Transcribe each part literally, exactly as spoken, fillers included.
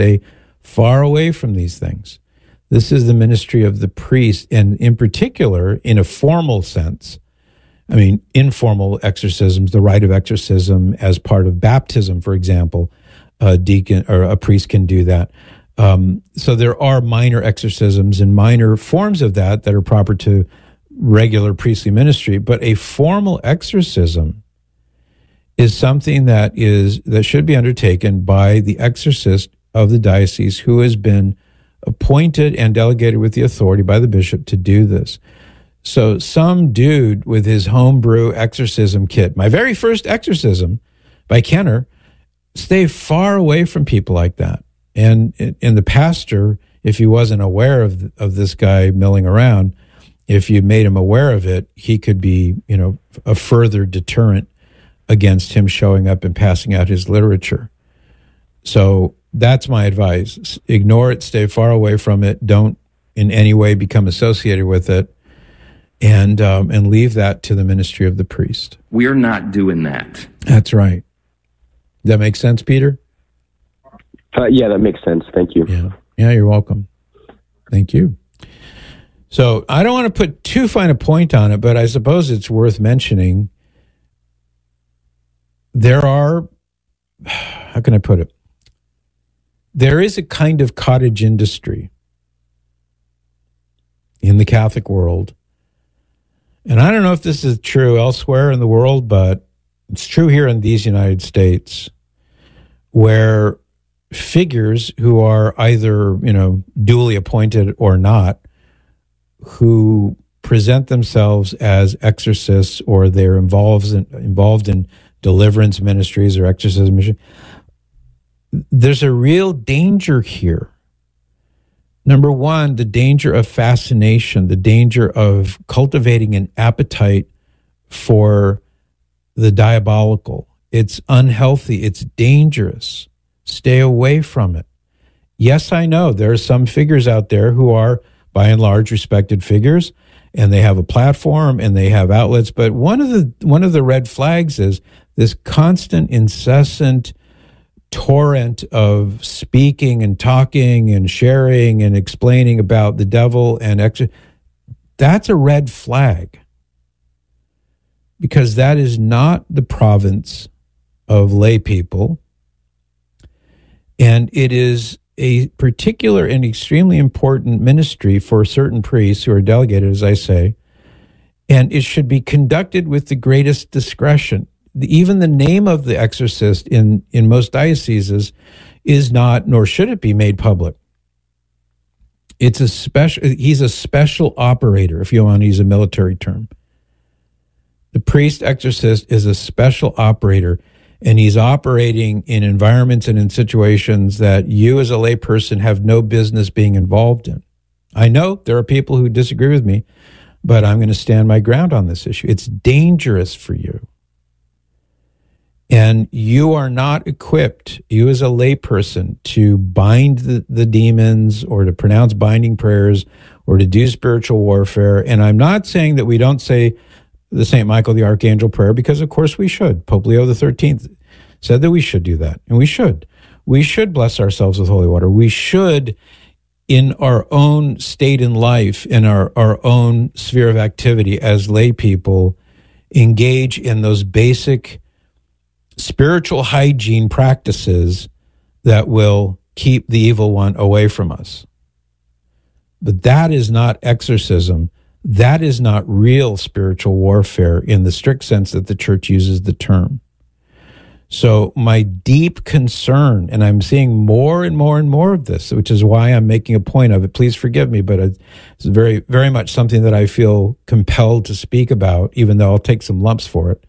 stay far away from these things. This is the ministry of the priest, and in particular, in a formal sense, I mean, informal exorcisms, the rite of exorcism as part of baptism, for example, a deacon or a priest can do that. Um, so there are minor exorcisms and minor forms of that that are proper to regular priestly ministry, but a formal exorcism is something that is that should be undertaken by the exorcist of the diocese who has been appointed and delegated with the authority by the bishop to do this. So some dude with his homebrew exorcism kit, my very first exorcism by Kenner, stay far away from people like that. And and the pastor, if he wasn't aware of of this guy milling around, if you made him aware of it, he could be, you know, a further deterrent against him showing up and passing out his literature. So that's my advice. Ignore it, stay far away from it, don't in any way become associated with it, and um, and leave that to the ministry of the priest. We're not doing that. That's right. Does that make sense, Peter? Uh, yeah, that makes sense. Thank you. Yeah, yeah, you're welcome. Thank you. So I don't want to put too fine a point on it, but I suppose it's worth mentioning. There are, how can I put it? There is a kind of cottage industry in the Catholic world. And I don't know if this is true elsewhere in the world, but it's true here in these United States, where figures who are either, you know, duly appointed or not, who present themselves as exorcists or they're involved in, involved in deliverance ministries or exorcism missions, there's a real danger here. Number one, the danger of fascination, the danger of cultivating an appetite for the diabolical. It's unhealthy. It's dangerous. Stay away from it. Yes, I know there are some figures out there who are, by and large, respected figures, and they have a platform and they have outlets. But one of the one of the red flags is this constant, incessant torrent of speaking and talking and sharing and explaining about the devil and ex- that's a red flag, because that is not the province of lay people, and it is a particular and extremely important ministry for certain priests who are delegated, as I say, and it should be conducted with the greatest discretion. Even the name of the exorcist in, in most dioceses is not, nor should it be, made public. It's a special, he's a special operator, if you want to use a military term. The priest exorcist is a special operator, and he's operating in environments and in situations that you as a lay person have no business being involved in. I know there are people who disagree with me, but I'm going to stand my ground on this issue. It's dangerous for you. And you are not equipped, you as a layperson, to bind the, the demons or to pronounce binding prayers or to do spiritual warfare. And I'm not saying that we don't say the Saint Michael the Archangel prayer, because of course we should. Pope Leo the thirteenth said that we should do that, and we should. We should bless ourselves with holy water. We should, in our own state in life, in our, our own sphere of activity as lay people, engage in those basic spiritual hygiene practices that will keep the evil one away from us. But that is not exorcism. That is not real spiritual warfare in the strict sense that the church uses the term. So my deep concern, and I'm seeing more and more and more of this, which is why I'm making a point of it. Please forgive me, but it's very, very much something that I feel compelled to speak about, even though I'll take some lumps for it.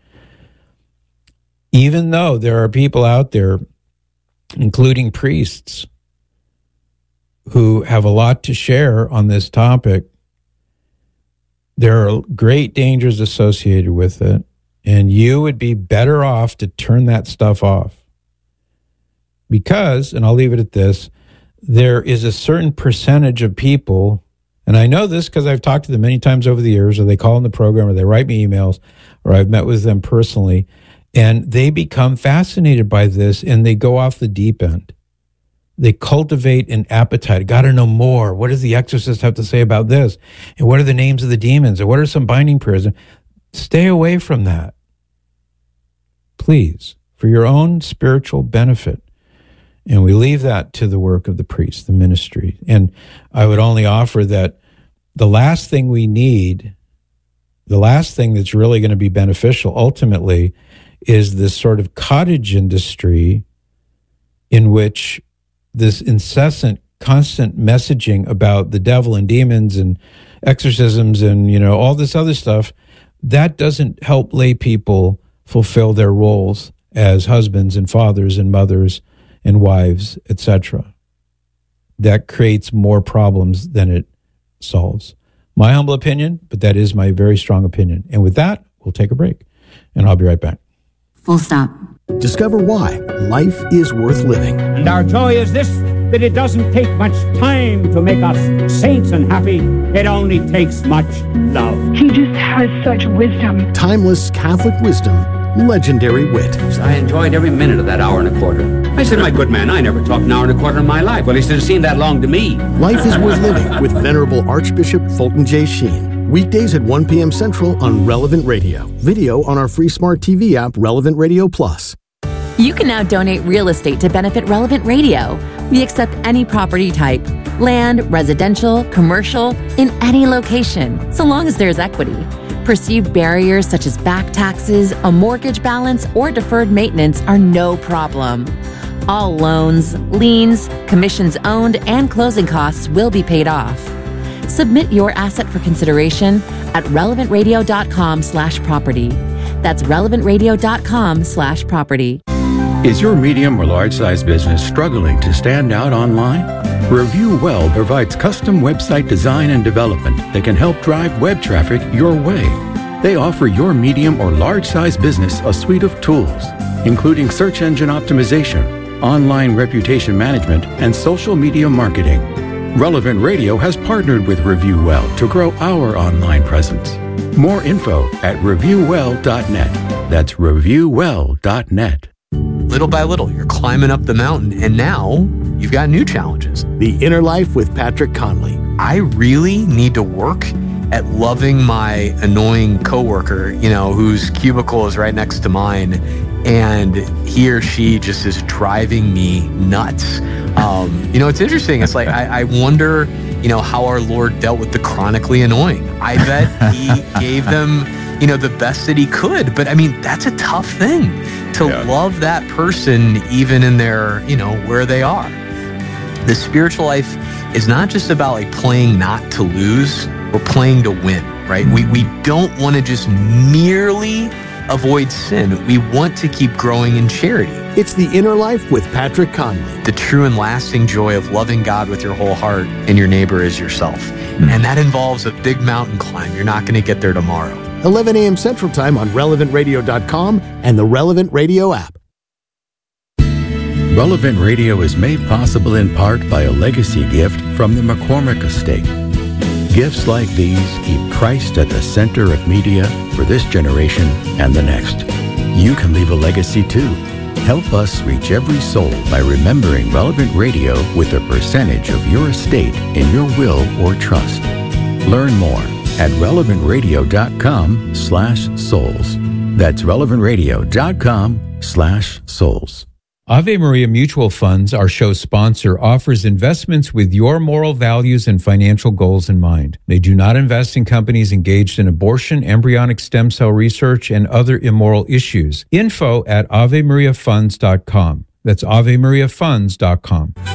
Even though there are people out there, including priests, who have a lot to share on this topic, there are great dangers associated with it, and you would be better off to turn that stuff off. Because, and I'll leave it at this, there is a certain percentage of people, and I know this because I've talked to them many times over the years, or they call in the program, or they write me emails, or I've met with them personally, and they become fascinated by this, and they go off the deep end. They cultivate an appetite. Got to know more. What does the exorcist have to say about this? And what are the names of the demons? And what are some binding prayers? Stay away from that. Please, for your own spiritual benefit. And we leave that to the work of the priest, the ministry. And I would only offer that the last thing we need, the last thing that's really going to be beneficial ultimately is this sort of cottage industry in which this incessant, constant messaging about the devil and demons and exorcisms and, you know, all this other stuff, that doesn't help lay people fulfill their roles as husbands and fathers and mothers and wives, et cetera. That creates more problems than it solves. My humble opinion, but that is my very strong opinion. And with that, we'll take a break, and I'll be right back. Full stop. Discover why life is worth living. And our joy is this, that it doesn't take much time to make us saints and happy. It only takes much love. He just has such wisdom. Timeless Catholic wisdom, legendary wit. I enjoyed every minute of that hour and a quarter. I said, my good man, I never talked an hour and a quarter in my life. Well, he said it seemed that long to me. Life is worth living with Venerable Archbishop Fulton J. Sheen. Weekdays at one p.m. Central on Relevant Radio. Video on our free smart T V app, Relevant Radio Plus. You can now donate real estate to benefit Relevant Radio. We accept any property type, land, residential, commercial, in any location, so long as there's equity. Perceived barriers such as back taxes, a mortgage balance, or deferred maintenance are no problem. All loans, liens, commissions owned, and closing costs will be paid off. Submit your asset for consideration at relevantradio.com slash property. That's relevantradio.com slash property. Is your medium or large size business struggling to stand out online? Review Well provides custom website design and development that can help drive web traffic your way. They offer your medium or large size business a suite of tools, including search engine optimization, online reputation management, and social media marketing. Relevant Radio has partnered with Review Well to grow our online presence. More info at review well dot net. That's review well dot net. Little by little, you're climbing up the mountain, and now you've got new challenges. The Inner Life with Patrick Conley. I really need to work at loving my annoying coworker, you know, whose cubicle is right next to mine, and he or she just is driving me nuts. Um, you know, it's interesting. It's like, I, I wonder, you know, how our Lord dealt with the chronically annoying. I bet he gave them, you know, the best that he could. But I mean, that's a tough thing to yeah. love that person, even in their, you know, where they are. The spiritual life is not just about like playing not to lose or playing to win, right? We, we don't want to just merely avoid sin. We want to keep growing in charity. It's The Inner Life with Patrick Conley. The true and lasting joy of loving God with your whole heart and your neighbor as yourself. Mm. And that involves a big mountain climb. You're not going to get there tomorrow. eleven a.m. Central Time on relevant radio dot com and the Relevant Radio app. Relevant Radio is made possible in part by a legacy gift from the McCormick Estate. Gifts like these keep Christ at the center of media for this generation and the next. You can leave a legacy too. Help us reach every soul by remembering Relevant Radio with a percentage of your estate in your will or trust. Learn more at relevant radio dot com slash souls. That's relevant radio dot com slash souls. Ave Maria Mutual Funds, our show sponsor, offers investments with your moral values and financial goals in mind. They do not invest in companies engaged in abortion, embryonic stem cell research, and other immoral issues. Info at ave maria funds dot com. That's ave maria funds dot com.